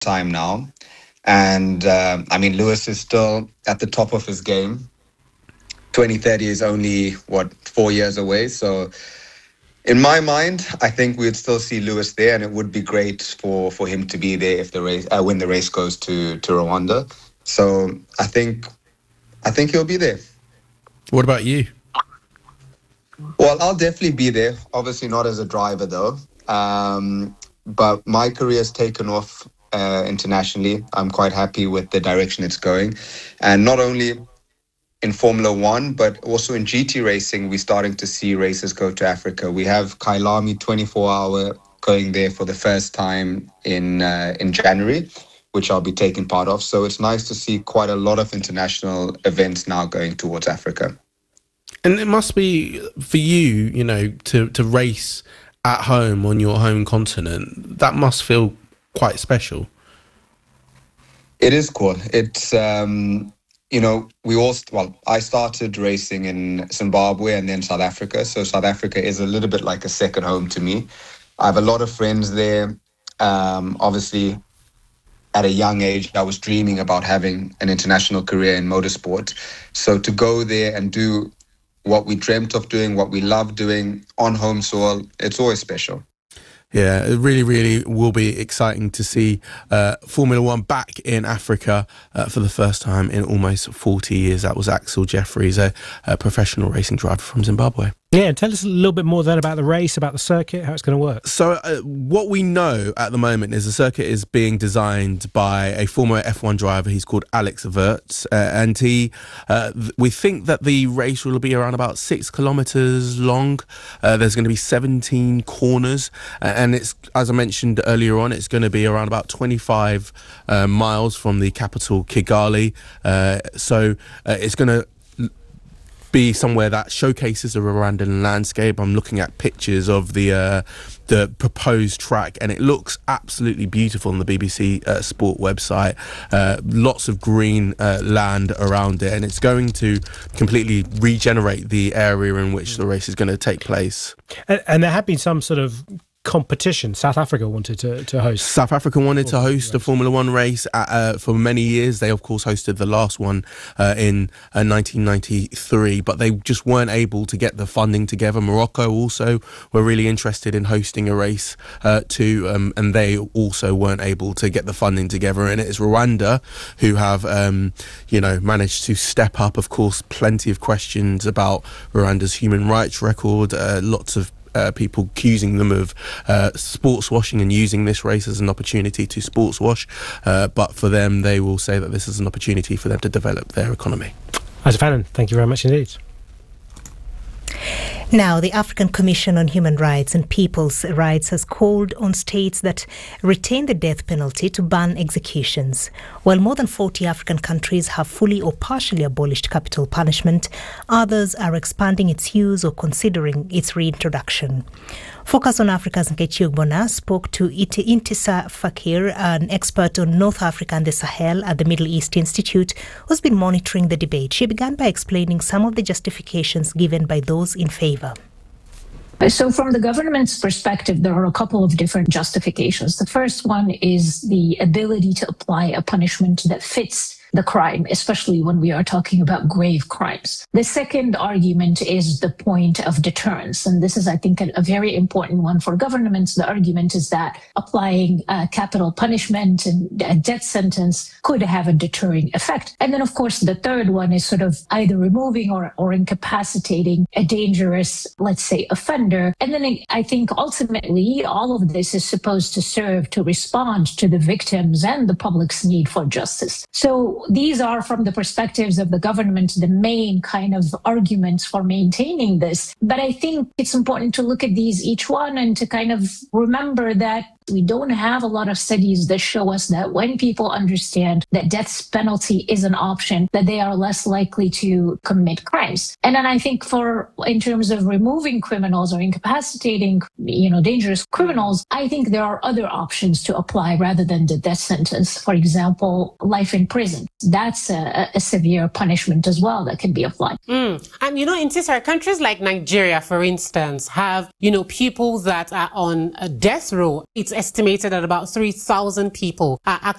time now. And I mean, Lewis is still at the top of his game. 2030 is only, 4 years away. So in my mind, I think we'd still see Lewis there, and it would be great for him to be there if the race when the race goes to Rwanda. So I think he'll be there. What about you? Well, I'll definitely be there. Obviously not as a driver though. But my career's taken off internationally. I'm quite happy with the direction it's going. And not only in Formula One, but also in GT racing, we're starting to see races go to Africa. We have Kailami 24-hour going there for the first time in January, which I'll be taking part of. So it's nice to see quite a lot of international events now going towards Africa. And it must be, for you, to race at home on your home continent, that must feel quite special. It is cool. It's, I started racing in Zimbabwe and then South Africa. So South Africa is a little bit like a second home to me. I have a lot of friends there. Obviously, at a young age, I was dreaming about having an international career in motorsport. So to go there and do what we dreamt of doing, what we love doing on home soil, it's always special. Yeah, it really, really will be exciting to see Formula One back in Africa for the first time in almost 40 years. That was Axel Jeffries, a professional racing driver from Zimbabwe. Yeah, tell us a little bit more then about the race, about the circuit, how it's going to work. So what we know at the moment is the circuit is being designed by a former F1 driver. He's called Alex Verts, and we think that the race will be around about 6 kilometres long. There's going to be 17 corners, and it's, as I mentioned earlier on, it's going to be around about 25 miles from the capital, Kigali. So it's going to be somewhere that showcases the Rwandan landscape. I'm looking at pictures of the proposed track, and it looks absolutely beautiful on the BBC Sport website. Lots of green land around it, and it's going to completely regenerate the area in which the race is going to take place. And there have been some sort of competition. South Africa wanted to host. South Africa wanted to host a Formula One race for many years. They, of course, hosted the last one in 1993, but they just weren't able to get the funding together. Morocco also were really interested in hosting a race too, and they also weren't able to get the funding together. And it's Rwanda who have, managed to step up. Of course, plenty of questions about Rwanda's human rights record. Lots of people accusing them of sports washing and using this race as an opportunity to sports wash, but for them, they will say that this is an opportunity for them to develop their economy. Isaac Fannin, thank you very much indeed. Now, the African Commission on Human Rights and People's Rights has called on states that retain the death penalty to ban executions. While more than 40 African countries have fully or partially abolished capital punishment, others are expanding its use or considering its reintroduction. Focus on Africa's Nkechi Ogbonna spoke to Intisa Fakir, an expert on North Africa and the Sahel at the Middle East Institute, who's been monitoring the debate. She began by explaining some of the justifications given by those in favor. So from the government's perspective, there are a couple of different justifications. The first one is the ability to apply a punishment that fits the crime, especially when we are talking about grave crimes. The second argument is the point of deterrence. And this is, I think, a very important one for governments. The argument is that applying capital punishment and a death sentence could have a deterring effect. And then, of course, the third one is sort of either removing or incapacitating a dangerous, let's say, offender. And then I think ultimately all of this is supposed to serve to respond to the victims and the public's need for justice. So these are, from the perspectives of the government, the main kind of arguments for maintaining this. But I think it's important to look at these each one and to kind of remember that we don't have a lot of studies that show us that when people understand that death penalty is an option, that they are less likely to commit crimes. And then I think in terms of removing criminals or incapacitating, dangerous criminals, I think there are other options to apply rather than the death sentence. For example, life in prison. That's a severe punishment as well that can be applied. And, in Intisa, countries like Nigeria, for instance, have, people that are on a death row. It's estimated that about 3,000 people are